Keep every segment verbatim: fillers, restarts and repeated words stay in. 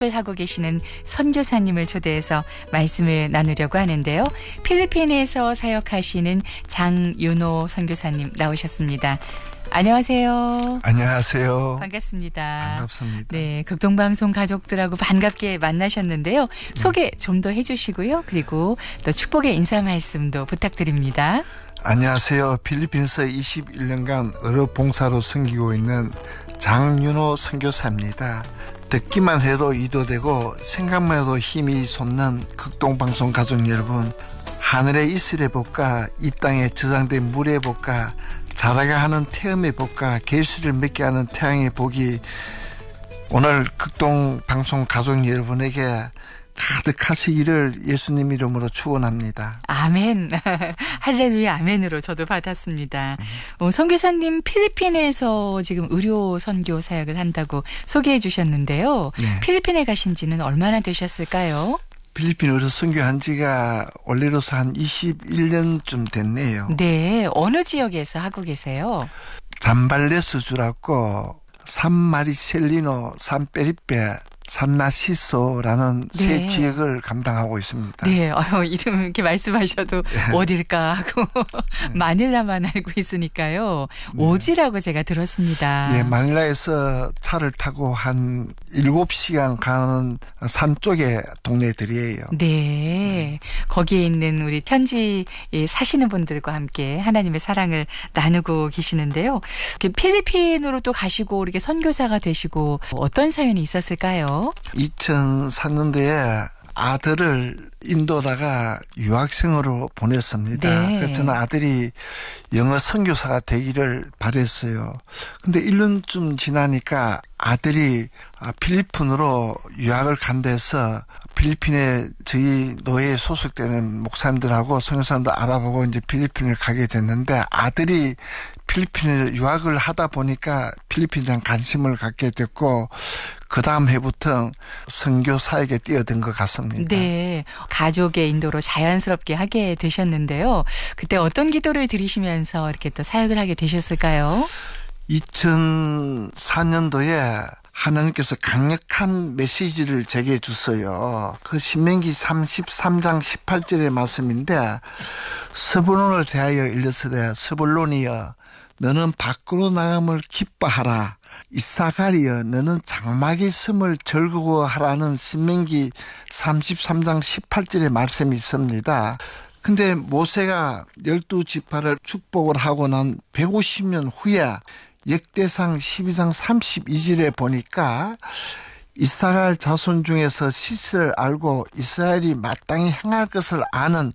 을 하고 계시는 선교사님을 초대해서 말씀을 나누려고 하는데요. 필리핀에서 사역하시는 장윤호 선교사님 나오셨습니다. 안녕하세요. 안녕하세요. 반갑습니다. 반갑습니다. 네, 극동방송 가족들하고 반갑게 만나셨는데요. 소개 좀 더 해주시고요. 그리고 또 축복의 인사 말씀도 부탁드립니다. 안녕하세요. 필리핀에서 이십일 년간 어업 봉사로 섬기고 있는 장윤호 선교사입니다. 듣기만 해도 이도되고 생각만 해도 힘이 솟는 극동방송 가족 여러분, 하늘의 이슬의 복과 이 땅에 저장된 물의 복과 자라게 하는 태음의 복과 계시를 맺게 하는 태양의 복이 오늘 극동방송 가족 여러분에게 가득하시기를 예수님 이름으로 축원합니다. 아멘. 할렐루야 아멘으로 저도 받았습니다. 어, 선교사님 필리핀에서 지금 의료 선교 사역을 한다고 소개해 주셨는데요. 네. 필리핀에 가신 지는 얼마나 되셨을까요? 필리핀 의료 선교한 지가 원래로서 한 이십일 년쯤 됐네요. 네. 어느 지역에서 하고 계세요? 잠발레스주라고 산마리셀리노, 산페리페, 산나시소라는 네. 세 지역을 감당하고 있습니다. 네. 어, 이름 이렇게 말씀하셔도 네. 어딜까 하고 마닐라만 알고 있으니까요. 네. 오지라고 제가 들었습니다. 예, 마닐라에서 차를 타고 한 일곱 시간 가는 산 쪽의 동네들이에요. 네. 거기에 있는 우리 현지에 사시는 분들과 함께 하나님의 사랑을 나누고 계시는데요. 필리핀으로 또 가시고 이렇게 선교사가 되시고 어떤 사연이 있었을까요? 이천사 년도에 아들을 인도다가 유학생으로 보냈습니다. 네. 그래서 저는 아들이 영어 선교사가 되기를 바랬어요. 근데 일 년쯤 지나니까 아들이 필리핀으로 유학을 간 데서 필리핀에 저희 노예에 소속되는 목사님들하고 선교사님들 알아보고 이제 필리핀을 가게 됐는데 아들이 필리핀에 유학을 하다 보니까 필리핀에 대한 관심을 갖게 됐고 그 다음 해부터 선교 사역에 뛰어든 것 같습니다. 네. 가족의 인도로 자연스럽게 하게 되셨는데요. 그때 어떤 기도를 드리시면서 이렇게 또 사역을 하게 되셨을까요? 이천사 년도에 하나님께서 강력한 메시지를 제게 주어요. 그 신명기 삼십삼 장 십팔 절의 말씀인데 스불론을 대하여 일러스되 스불론이여 너는 밖으로 나감을 기뻐하라. 이사가리여 너는 장막에 섬을 즐거워하라는 신명기 삼십삼 장 십팔 절의 말씀이 있습니다. 근데 모세가 열두 지파를 축복을 하고 난 백오십 년 후에 역대상 십이 장 삼십이 절에 보니까 이스라엘 자손 중에서 시스를 알고 이스라엘이 마땅히 행할 것을 아는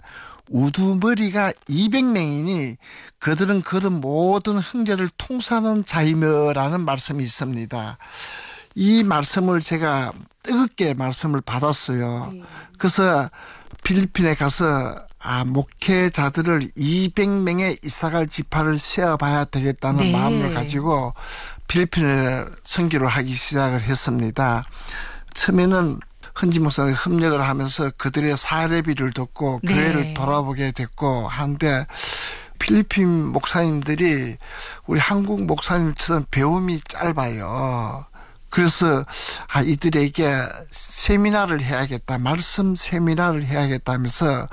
우두머리가 이백 명이니 그들은 그들 모든 형제를 통사하는 자이며라는 말씀이 있습니다. 이 말씀을 제가 뜨겁게 말씀을 받았어요. 그래서 필리핀에 가서 아, 목회자들을 이백 명의 이사갈 지파를 세어봐야 되겠다는 네. 마음을 가지고 필리핀에 선교를 하기 시작을 했습니다. 처음에는 헌지 목사가 협력을 하면서 그들의 사례비를 듣고 네. 교회를 돌아보게 됐고 하는데 필리핀 목사님들이 우리 한국 목사님처럼 배움이 짧아요. 그래서 아 이들에게 세미나를 해야겠다. 말씀 세미나를 해야겠다 하면서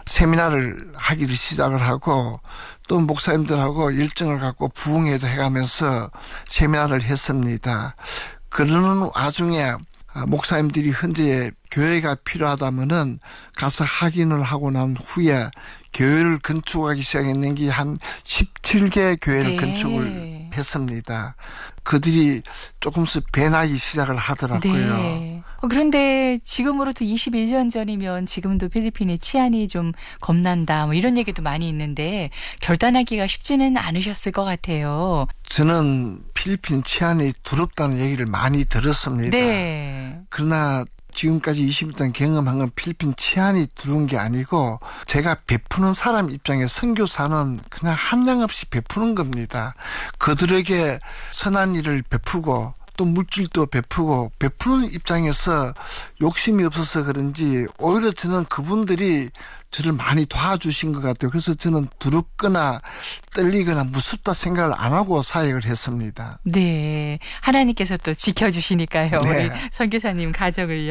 세미나를 하기를 시작을 하고 또 목사님들하고 일정을 갖고 부흥회도 해가면서 세미나를 했습니다. 그러는 와중에 목사님들이 현재 교회가 필요하다면은 가서 확인을 하고 난 후에 교회를 건축하기 시작했는 게 한 십칠 개 교회를 네. 건축을 했습니다. 그들이 조금씩 변하기 시작을 하더라고요. 네. 어, 그런데 지금으로부터 이십일 년 전이면 지금도 필리핀의 치안이 좀 겁난다 뭐 이런 얘기도 많이 있는데 결단하기가 쉽지는 않으셨을 것 같아요. 저는 필리핀 치안이 두렵다는 얘기를 많이 들었습니다. 네. 그러나 지금까지 이십 년 동안 경험한 건 필리핀 치안이 두려운 게 아니고 제가 베푸는 사람 입장에 선교사는 그냥 한량없이 베푸는 겁니다. 그들에게 선한 일을 베풀고 또 물질도 베푸고 베푸는 입장에서 욕심이 없어서 그런지 오히려 저는 그분들이 저를 많이 도와주신 것 같아요. 그래서 저는 두렵거나 떨리거나 무섭다 생각을 안 하고 사역을 했습니다. 네. 하나님께서 또 지켜주시니까요. 네. 우리 선교사님 가족을요.